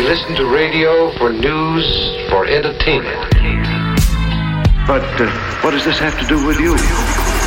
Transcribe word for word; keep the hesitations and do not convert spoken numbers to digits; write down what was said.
listen to radio for news, for entertainment. But uh, what does this have to do with you?